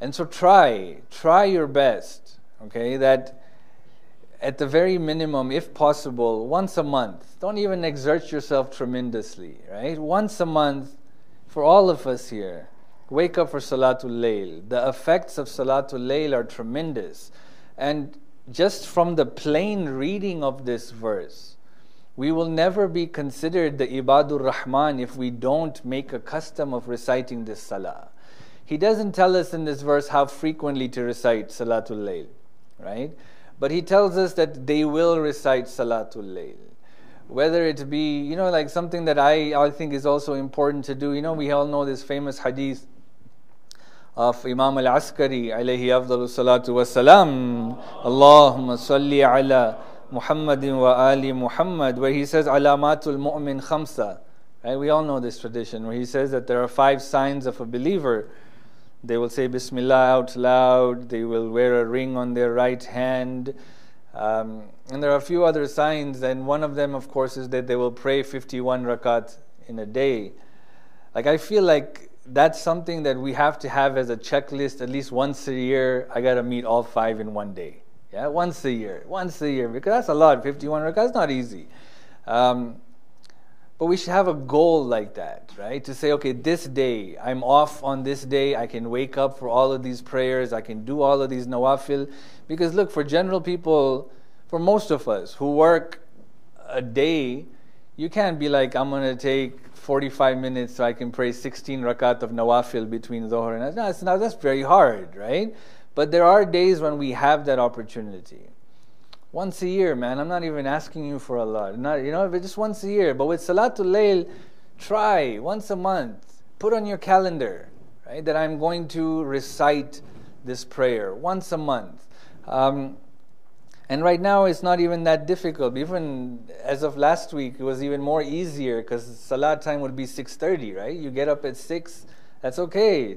And so try your best, okay, that at the very minimum, if possible, once a month. Don't even exert yourself tremendously, right? Once a month, for all of us here, wake up for Salatul Layl. The effects of Salatul Layl are tremendous. And just from the plain reading of this verse, we will never be considered the Ibadur Rahman if we don't make a custom of reciting this salah. He doesn't tell us in this verse how frequently to recite Salatul Layl, right? But he tells us that they will recite Salatul Layl. Whether it be, like something that I think is also important to do. We all know this famous hadith of Imam al-Askari, alayhi afdalu salatu wa salam, Allahumma salli ala Muhammadin wa ali Muhammad, where he says, Alamatul mu'min khamsa. Right? We all know this tradition, where he says that there are 5 signs of a believer. They will say Bismillah out loud, they will wear a ring on their right hand, and there are a few other signs, and one of them, of course, is that they will pray 51 rakat in a day. I feel like that's something that we have to have as a checklist. At least once a year, I got to meet all 5 in one day. Yeah, once a year, because that's a lot. 51 rakat is not easy. But we should have a goal like that, right? To say, okay, this day, I'm off on this day, I can wake up for all of these prayers, I can do all of these nawafil. Because look, for general people, for most of us who work a day, you can't be like, I'm going to take 45 minutes so I can pray 16 rakat of nawafil between Dhuhr and Asr. No, that's very hard, right? But there are days when we have that opportunity. Once a year, man. I'm not even asking you for a lot. But just once a year. But with Salatul Layl, try once a month. Put on your calendar, right, that I'm going to recite this prayer once a month. And right now, it's not even that difficult. Even as of last week, it was even more easier because Salat time would be 6:30, right? You get up at 6. That's okay.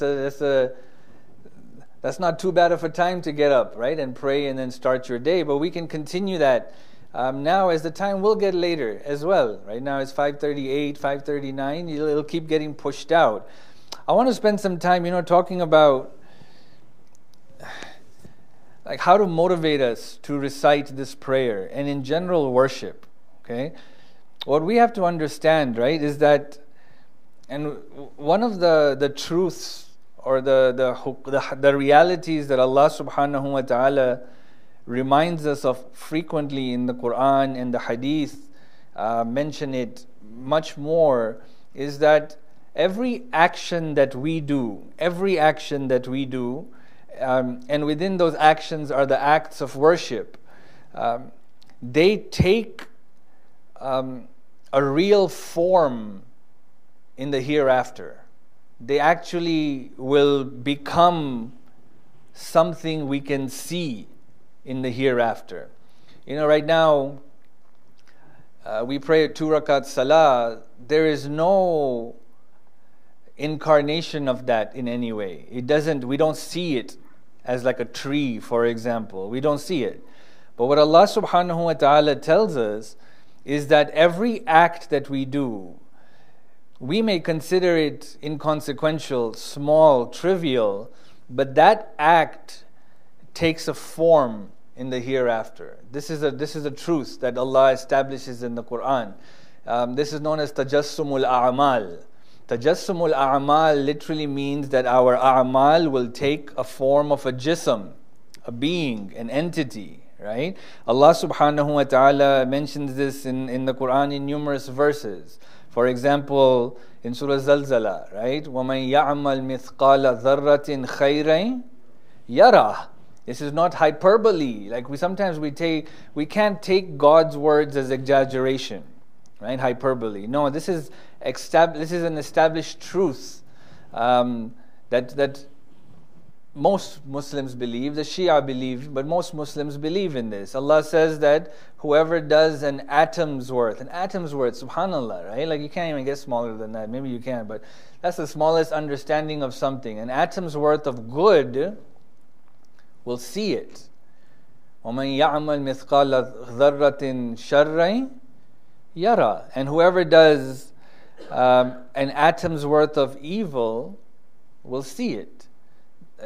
That's not too bad of a time to get up, right, and pray and then start your day. But we can continue that now as the time will get later as well. Right now it's 5:38, 5:39. It'll keep getting pushed out. I want to spend some time, talking about how to motivate us to recite this prayer and in general worship. Okay, what we have to understand, right, is that, and one of the truths or the realities that Allah subhanahu wa ta'ala reminds us of frequently in the Quran and the Hadith, mention it much more, is that every action that we do, and within those actions are the acts of worship, they take a real form in the hereafter. They actually will become something we can see in the hereafter. Right now, we pray 2 rakat salah. There is no incarnation of that in any way. We don't see it as like a tree, for example. We don't see it. But what Allah subhanahu wa ta'ala tells us is that every act that we do, we may consider it inconsequential, small, trivial, but that act takes a form in the hereafter. This is a truth that Allah establishes in the Quran. This is known as tajassumul a'mal. Tajassumul a'mal literally means that our a'mal will take a form of a jism, a being, an entity, right? Allah subhanahu wa ta'ala mentions this in the Quran in numerous verses. For example, in Surah Zalzala, right? وَمَنْ يَعْمَلْ مِثْقَالَ ذَرَّةٍ خَيْرًا يَرَهُ. This is not hyperbole. We can't take God's words as exaggeration, right? Hyperbole. No, this is an established truth that most Muslims believe, the Shia believe, but most Muslims believe in this. Allah says that whoever does an atom's worth, subhanAllah, right? You can't even get smaller than that. Maybe you can, but that's the smallest understanding of something. An atom's worth of good will see it. وَمَنْ يَعْمَلْ مِثْقَالَ ذَرَّةٍ شَرًّا يَرَى. And whoever does an atom's worth of evil will see it.